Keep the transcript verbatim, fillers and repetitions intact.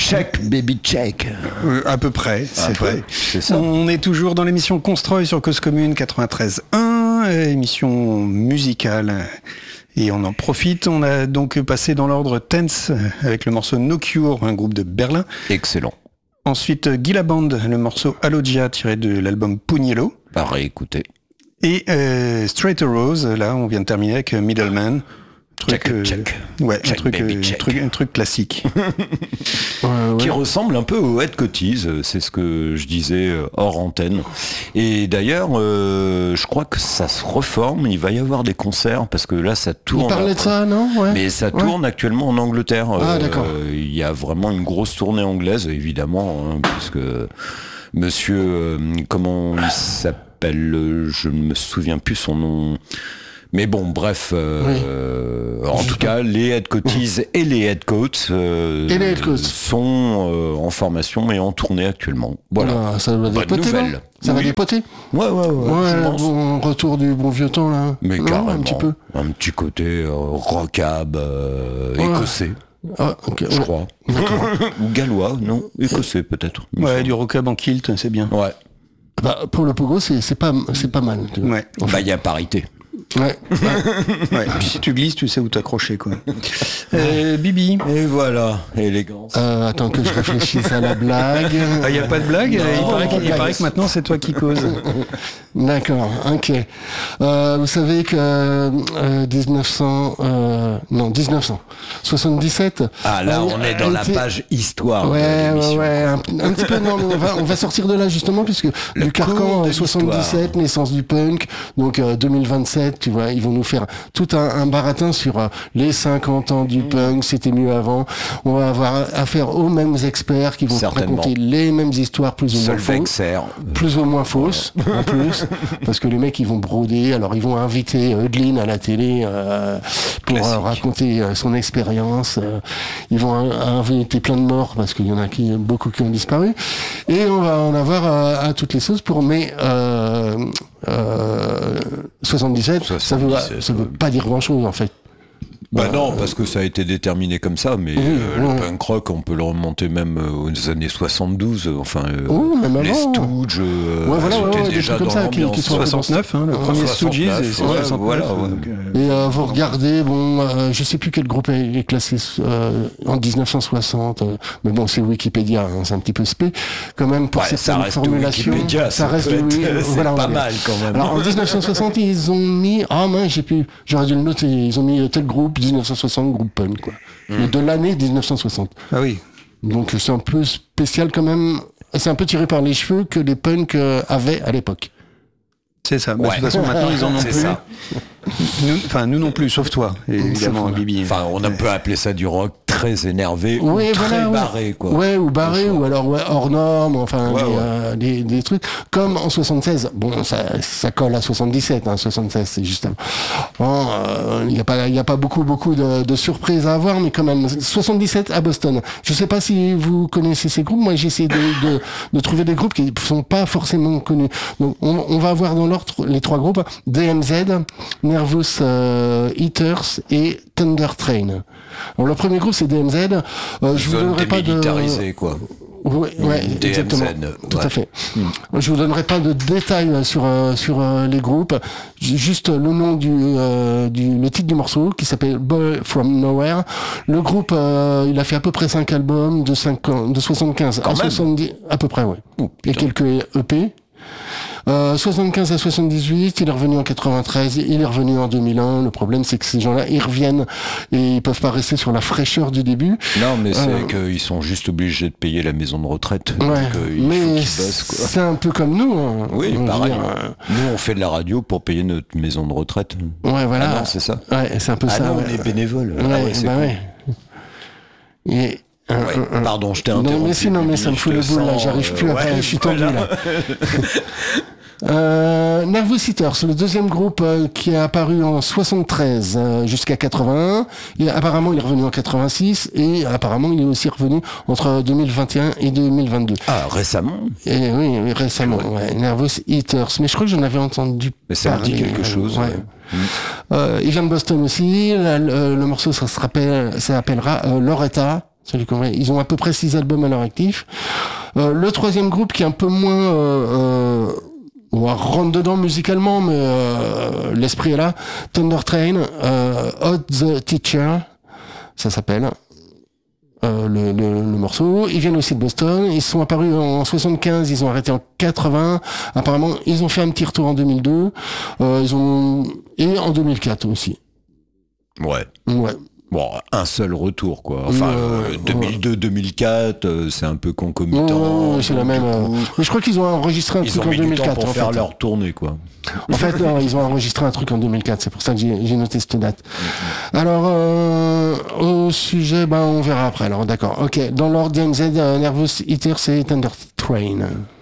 Check, baby, check. Euh, à peu près, c'est peu, vrai. C'est ça. On est toujours dans l'émission Constroy sur Cause Commune quatre-vingt-treize un, émission musicale. Et on en profite. On a donc passé dans l'ordre Tense avec le morceau No Cure, un groupe de Berlin. Excellent. Ensuite, Gila Band, le morceau Alogia tiré de l'album Pugnello. À réécouter. Et euh, Straight Rose, là, on vient de terminer avec Middleman. Truc, check, euh, check. Ouais, check, un, truc, baby, euh, check. truc, un truc classique. ouais, ouais. Qui ressemble un peu au Head Coties, c'est ce que je disais hors antenne. Et d'ailleurs, euh, je crois que ça se reforme, il va y avoir des concerts, parce que là ça tourne. Il parlait de ça, non ouais. Mais ça tourne ouais. actuellement en Angleterre. Ah, d'accord. Euh, il y a vraiment une grosse tournée anglaise, évidemment, hein, puisque monsieur, euh, comment il s'appelle, je ne me souviens plus son nom. Mais bon, bref, euh, oui. euh, en tout cas, les Head Coties et les Head Coats euh, et les head coats. sont euh, en formation et en tournée actuellement. Voilà. Ah, ça va dépoter, non Ça oui. va dépoter. Ouais, ouais, ouais. Ouais, je pense. bon retour du bon vieux temps là. Mais non, carrément. Un petit peu. Un petit côté euh, rockab euh, ouais. écossais. Ah, okay, je ouais. crois. Ou gallois, non écossais peut-être. Ouais, du rockab en kilt, c'est bien. Ouais. Bah, pour le pogo, c'est, c'est, pas, c'est pas mal. Ouais. Bah, il y a parité. Ouais. ouais. ouais. Puis si tu glisses, tu sais où t'accrocher, quoi. Euh, Bibi. Et voilà, élégance. Euh, attends que je réfléchisse à la blague. Il ah, n'y a pas de blague. Non, il paraît, qu'il, il blague. paraît que maintenant c'est toi qui causes. D'accord, ok. Euh, vous savez que euh, dix-neuf cents, euh, non dix-neuf cent soixante-dix-sept. Ah là, on est dans la été... page histoire. Ouais, de l'émission. ouais, ouais, un, un petit peu. Non, mais on va, on va sortir de là justement puisque le du carcan soixante-dix-sept, l'histoire. naissance du punk, donc euh, deux mille vingt-sept, tu vois, ils vont nous faire tout un, un baratin sur euh, les cinquante ans du mmh. punk, c'était mieux avant. On va avoir affaire aux mêmes experts qui vont raconter les mêmes histoires plus ou moins fausses, plus ou moins fausses en plus. Parce que les mecs ils vont broder, alors ils vont inviter Eudlin à la télé euh, pour euh, raconter euh, son expérience. Euh, ils vont in- inviter plein de morts parce qu'il y en a qui, beaucoup qui ont disparu. Et on va en avoir à, à toutes les sauces pour mai euh, euh, soixante-dix-sept. soixante-dix-sept. Ça veut, ça veut pas dire grand chose en fait. Bah non, parce que ça a été déterminé comme ça, mais oui, euh, oui. le punk rock, on peut le remonter même aux années soixante-douze, enfin, euh, oui, même les avant. Stooges, euh, ouais, voilà, c'était ouais, déjà dans ça, l'ambiance. qui, qui sont soixante-neuf, hein, le premier Stooges, et c'est ouais, soixante-neuf. voilà, ouais. Donc, euh... Et euh, vous regardez, bon, euh, je sais plus quel groupe est classé euh, en dix-neuf cent soixante, euh, mais bon, c'est Wikipédia, hein, c'est un petit peu spé, quand même, pour ouais, cette ça reste formulation. Wikipédia, ça reste être, oui, c'est voilà, pas ouais. mal quand même. Alors en dix-neuf cent soixante, ils ont mis, ah mince, j'ai pu, j'aurais dû le noter, ils ont mis tel groupe, dix-neuf cent soixante, groupe punk, quoi. Mm. De l'année dix-neuf cent soixante. Ah oui. Donc c'est un peu spécial quand même, c'est un peu tiré par les cheveux que les punks euh, avaient à l'époque. C'est ça. Ouais. De toute façon, maintenant, ils en ont c'est plus. Ça. Nous, enfin, nous non plus, sauf toi, évidemment, Bibi. Enfin, on a peut appeler ça du rock très énervé ouais, ou très voilà, barré, ouais. quoi. Ouais, ou barré, ou alors ouais, hors norme, enfin, ouais, des, ouais. Euh, des, des trucs. Comme en soixante-seize, bon, ça, ça colle à soixante-dix-sept, hein, soixante-seize, c'est juste il bon, euh, n'y a pas, il y a pas beaucoup, beaucoup de, de surprises à avoir, mais quand même, soixante-dix-sept à Boston. Je sais pas si vous connaissez ces groupes, moi j'ai essayé de, de, de trouver des groupes qui sont pas forcément connus. Donc, on, on va avoir dans l'ordre les trois groupes, D M Z, Nervous euh, Eaters et Thunder Train. Alors, le premier groupe, c'est D M Z. Euh, je vous donnerai pas de... quoi. Oui, ouais, D M Z, exactement. Tout ouais. à fait. Mm. Je vous donnerai pas de détails sur euh, sur euh, les groupes. Juste le nom du euh, du le titre du morceau qui s'appelle Boy from Nowhere. Le groupe, euh, il a fait à peu près cinq albums de cinq ans, de soixante-quinze Quand à même. soixante-dix, à peu près, ouais. Oh, et quelques E P. Euh, soixante-quinze à soixante-dix-huit, il est revenu en quatre-vingt-treize, il est revenu en deux mille un. Le problème, c'est que ces gens-là, ils reviennent et ils peuvent pas rester sur la fraîcheur du début. Non, mais c'est euh, qu'ils sont juste obligés de payer la maison de retraite. Ouais, donc, euh, il mais faut qu'ils bossent, quoi. c'est un peu comme nous. Hein. Oui, On pareil. dire, euh... Nous, on fait de la radio pour payer notre maison de retraite. Ouais, voilà. Ah non, c'est ça. Ouais, c'est un peu ah ça. non, ouais. on est bénévole. Ouais, ah ouais, c'est bah cool. ouais. Et Un, ouais, un, pardon, je t'ai non, interrompu. Non mais si, non mais ça me fout le boule là, j'arrive plus à faire, je suis tendu là. Euh, Nervous Eaters, le deuxième groupe euh, qui est apparu en soixante-treize euh, jusqu'à quatre-vingt-un. Et apparemment, il est revenu en quatre-vingt-six et apparemment, il est aussi revenu entre deux mille vingt et un et deux mille vingt-deux. Ah, récemment. Et oui, oui récemment. Ouais. Ouais, Nervous Eaters, mais je crois que j'en avais entendu mais ça parler. me dit quelque chose. Ouais. Ouais. Mmh. Euh, il vient de Boston aussi. Le, le, le morceau, ça se rappelle, ça s'appellera euh, Loretta. Ils ont à peu près six albums à leur actif. Euh, le troisième groupe qui est un peu moins... Euh, euh, on rentre dedans musicalement, mais euh, l'esprit est là. Thunder Train, euh, Odd the Teacher, ça s'appelle. Euh, le, le, le morceau. Ils viennent aussi de Boston. Ils sont apparus en soixante-quinze, ils ont arrêté en quatre-vingts. Apparemment, ils ont fait un petit retour en deux mille deux. Euh, ils ont... Et en deux mille quatre aussi. Ouais. Ouais. Bon, un seul retour, quoi. Enfin, euh, deux mille deux deux mille quatre, euh, c'est un peu concomitant. Ouais, c'est la même. Euh... Mais je crois qu'ils ont enregistré un ils truc ont en mis deux mille quatre. Du temps pour en faire fait. leur tournée, quoi. En fait, non, ils ont enregistré un truc en deux mille quatre. C'est pour ça que j'ai, j'ai noté cette date. Mm-hmm. Alors, euh, au sujet, ben, on verra après. Alors, d'accord. Ok. Dans l'ordre D M Z, euh, Nervous Eater, c'est Thunder Train.